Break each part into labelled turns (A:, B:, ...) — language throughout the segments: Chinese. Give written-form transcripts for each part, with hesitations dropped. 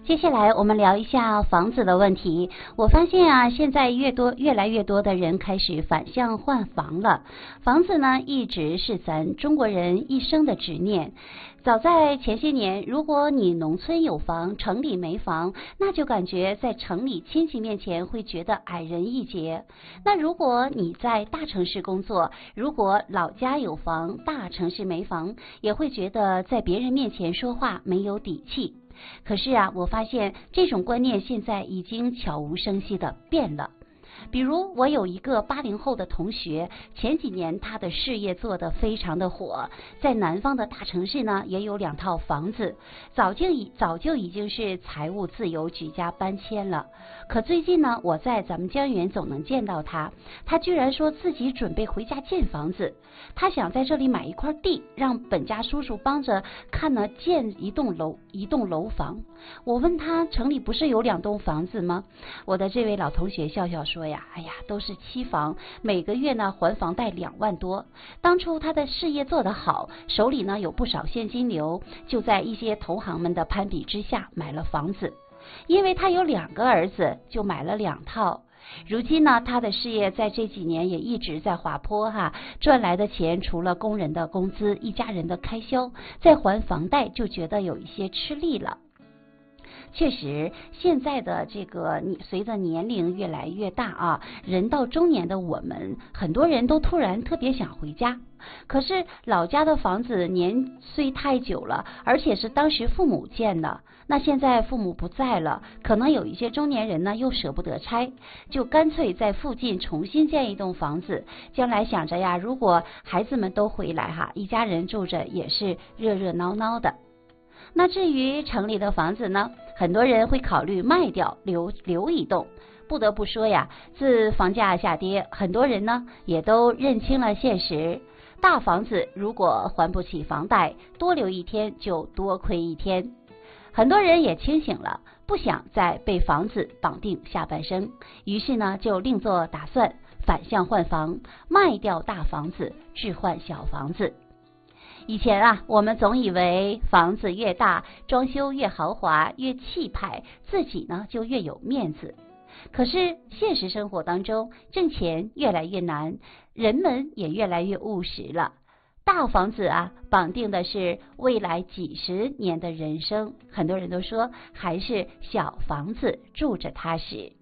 A: 接下来我们聊一下房子的问题。我发现啊，现在越来越多的人开始反向换房了。房子呢，一直是咱中国人一生的执念。早在前些年，如果你农村有房，城里没房，那就感觉在城里亲戚面前会觉得矮人一截。那如果你在大城市工作，如果老家有房，大城市没房，也会觉得在别人面前说话没有底气。可是啊，我发现这种观念现在已经悄无声息的变了。比如我有一个80后的同学，前几年他的事业做得非常的火，在南方的大城市呢也有2套房子，早就已经是财务自由，举家搬迁了。可最近呢，我在咱们江源总能见到他，他居然说自己准备回家建房子，他想在这里买一块地，让本家叔叔帮着看呢建一栋楼房。我问他，城里不是有2栋房子吗？我的这位老同学笑笑说呀，哎呀，都是期房，每个月呢还房贷2万多。当初他的事业做得好，手里呢有不少现金流，就在一些同行们的攀比之下买了房子。因为他有2个儿子，就买了2套。如今呢，他的事业在这几年也一直在滑坡赚来的钱除了工人的工资，一家人的开销，再还房贷就觉得有一些吃力了。确实，现在的这个随着年龄越来越大人到中年的我们，很多人都突然特别想回家。可是老家的房子年岁太久了，而且是当时父母建的，那现在父母不在了，可能有一些中年人呢又舍不得拆，就干脆在附近重新建一栋房子。将来想着呀，如果孩子们都回来一家人住着也是热热闹闹的。那至于城里的房子呢，很多人会考虑卖掉留一栋。不得不说呀，自房价下跌，很多人呢也都认清了现实，大房子如果还不起房贷，多留一天就多亏一天。很多人也清醒了，不想再被房子绑定下半生，于是呢就另作打算，反向换房，卖掉大房子，置换小房子。以前我们总以为房子越大，装修越豪华，越气派，自己呢就越有面子。可是现实生活当中，挣钱越来越难，人们也越来越务实了。大房子绑定的是未来几十年的人生，很多人都说还是小房子住着踏实。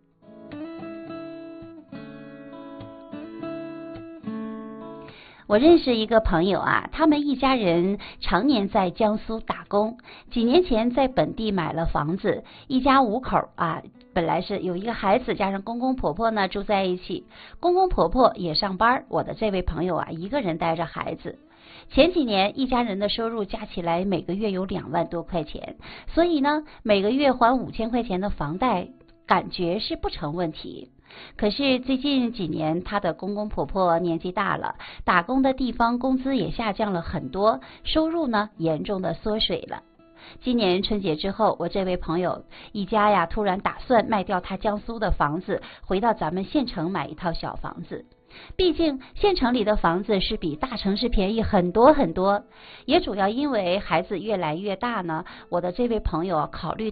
A: 我认识一个朋友他们一家人常年在江苏打工，几年前在本地买了房子，一家5口本来是有一个孩子加上公公婆婆呢住在一起，公公婆婆也上班，我的这位朋友一个人带着孩子。前几年一家人的收入加起来每个月有2万多块钱，所以呢每个月还5000块钱的房贷，感觉是不成问题。可是最近几年，她的公公婆婆年纪大了，打工的地方工资也下降了很多，收入呢严重的缩水了。今年春节之后，我这位朋友一家突然打算卖掉他江苏的房子，回到咱们县城买一套小房子。毕竟县城里的房子是比大城市便宜很多很多，也主要因为孩子越来越大呢，我的这位朋友考虑